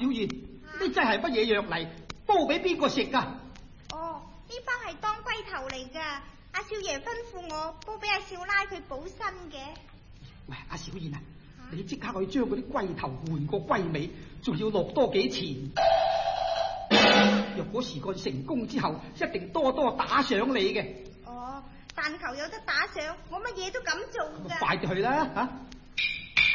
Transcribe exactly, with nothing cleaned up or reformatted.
小燕，呢劑係乜嘢藥嚟？煲俾邊個食噶？ 哦，呢包係當歸頭嚟噶，阿少爺吩咐我煲俾阿少奶佢補身嘅。 喂，阿小燕啊，啊你即刻去將嗰啲龜頭換個龜尾，仲要落多幾錢。若果事幹成功之後，一定多多打賞你嘅。 哦，但求有得打賞，我乜嘢都敢做噶。 快啲去啦吓！